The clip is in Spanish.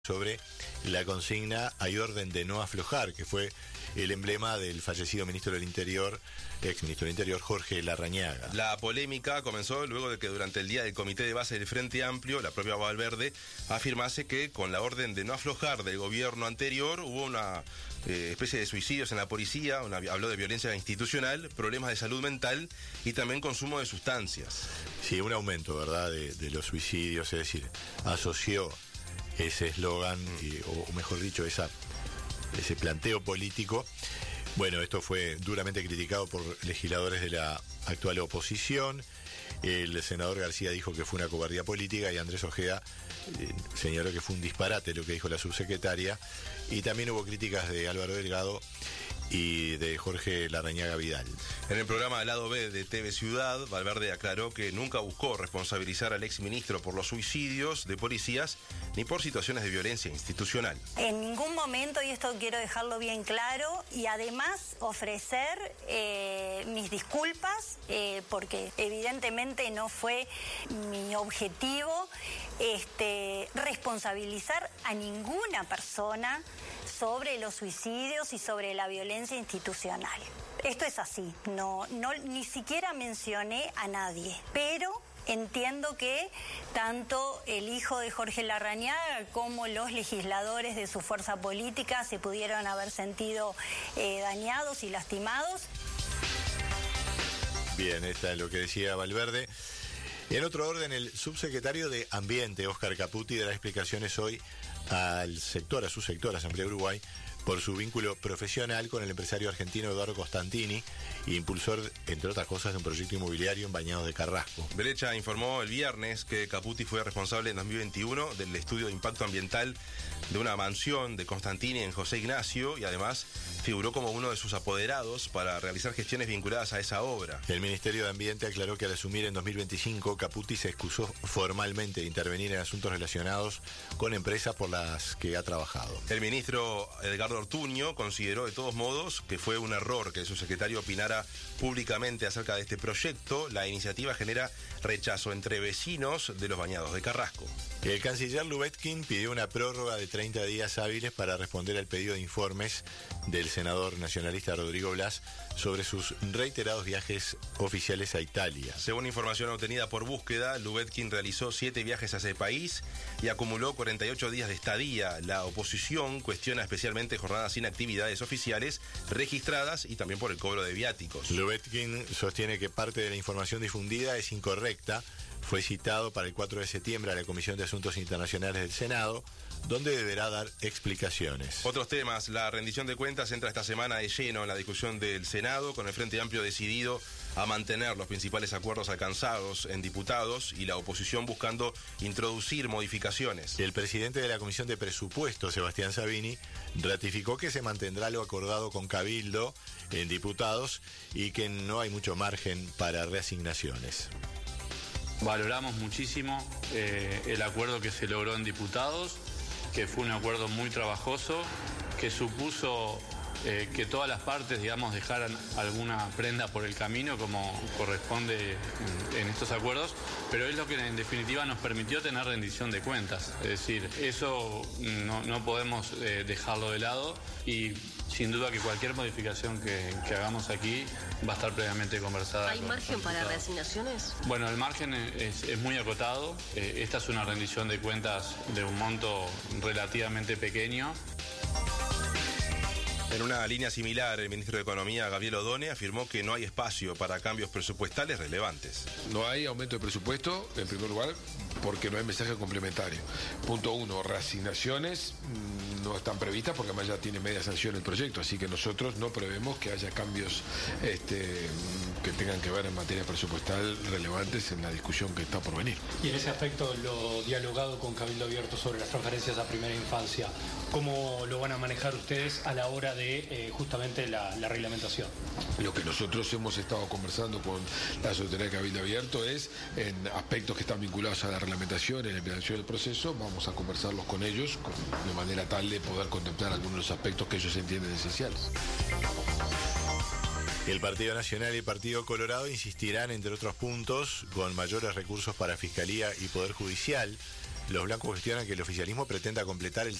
sobre la consigna "hay orden de no aflojar", que fue el emblema del fallecido ministro del Interior, ex ministro del Interior, Jorge Larrañaga. La polémica comenzó luego de que durante el día del comité de base del Frente Amplio, la propia Valverde afirmase que con la orden de no aflojar del gobierno anterior hubo una especie de suicidios en la policía, habló de violencia institucional, problemas de salud mental y también consumo de sustancias. Sí, un aumento, ¿verdad?, de los suicidios, es decir, asoció ese eslogan, o mejor dicho, ese planteo político. Bueno, esto fue duramente criticado por legisladores de la actual oposición. El senador García dijo que fue una cobardía política y Andrés Ojeda señaló que fue un disparate lo que dijo la subsecretaria. Y también hubo críticas de Álvaro Delgado y de Jorge Larrañaga Vidal. En el programa Lado B de TV Ciudad, Valverde aclaró que nunca buscó responsabilizar al exministro por los suicidios de policías ni por situaciones de violencia institucional. En ningún momento, y esto quiero dejarlo bien claro, y además ofrecer mis disculpas, porque evidentemente no fue mi objetivo responsabilizar a ninguna persona sobre los suicidios y sobre la violencia institucional. Esto es así, ni siquiera mencioné a nadie, pero entiendo que tanto el hijo de Jorge Larrañaga como los legisladores de su fuerza política se pudieron haber sentido dañados y lastimados. Bien, esta es lo que decía Valverde. En otro orden, el subsecretario de Ambiente, Óscar Caputi, dará explicaciones hoy a su sector, Asamblea Uruguay, por su vínculo profesional con el empresario argentino Eduardo Costantini, impulsor, entre otras cosas, de un proyecto inmobiliario en Bañados de Carrasco. Brecha informó el viernes que Caputi fue responsable en 2021 del estudio de impacto ambiental de una mansión de Costantini en José Ignacio y además figuró como uno de sus apoderados para realizar gestiones vinculadas a esa obra. El Ministerio de Ambiente aclaró que al asumir en 2025, Caputi se excusó formalmente de intervenir en asuntos relacionados con empresas por las que ha trabajado. El ministro Edgardo Ortuño consideró de todos modos que fue un error que su secretario opinara públicamente acerca de este proyecto. La iniciativa genera rechazo entre vecinos de los Bañados de Carrasco. El canciller Lubetkin pidió una prórroga de 30 días hábiles para responder al pedido de informes del senador nacionalista Rodrigo Blas sobre sus reiterados viajes oficiales a Italia. Según información obtenida por Búsqueda, Lubetkin realizó 7 viajes a ese país y acumuló 48 días de estadía. La oposición cuestiona especialmente jornadas sin actividades oficiales registradas y también por el cobro de viáticos. Lubetkin sostiene que parte de la información difundida es incorrecta. Fue citado para el 4 de septiembre a la Comisión de Asuntos Internacionales del Senado, donde deberá dar explicaciones. Otros temas. La rendición de cuentas entra esta semana de lleno en la discusión del Senado, con el Frente Amplio decidido a mantener los principales acuerdos alcanzados en diputados y la oposición buscando introducir modificaciones. El presidente de la Comisión de Presupuestos, Sebastián Sabini, ratificó que se mantendrá lo acordado con Cabildo en diputados y que no hay mucho margen para reasignaciones. Valoramos muchísimo el acuerdo que se logró en diputados, que fue un acuerdo muy trabajoso, que supuso que todas las partes, digamos, dejaran alguna prenda por el camino, como corresponde en estos acuerdos, pero es lo que en definitiva nos permitió tener rendición de cuentas. Es decir, eso no podemos dejarlo de lado y sin duda que cualquier modificación que hagamos aquí va a estar previamente conversada. ¿Hay margen para reasignaciones? Bueno, el margen es muy acotado. Esta es una rendición de cuentas de un monto relativamente pequeño. En una línea similar, el ministro de Economía, Gabriel Odone, afirmó que no hay espacio para cambios presupuestales relevantes. No hay aumento de presupuesto, en primer lugar, porque no hay mensaje complementario. Punto 1, reasignaciones no están previstas porque además ya tiene media sanción el proyecto, así que nosotros no prevemos que haya cambios que tengan que ver en materia presupuestal relevantes en la discusión que está por venir. Y en ese aspecto, lo dialogado con Cabildo Abierto sobre las transferencias a primera infancia, ¿cómo lo van a manejar ustedes a la hora de justamente la reglamentación? Lo que nosotros hemos estado conversando con la Secretaría de Cabildo Abierto es en aspectos que están vinculados a la reglamentación, en la implementación del proceso, vamos a conversarlos con ellos de manera tal de poder contemplar algunos de los aspectos que ellos entienden esenciales. El Partido Nacional y el Partido Colorado insistirán, entre otros puntos, con mayores recursos para Fiscalía y Poder Judicial. los blancos cuestionan que el oficialismo pretenda completar el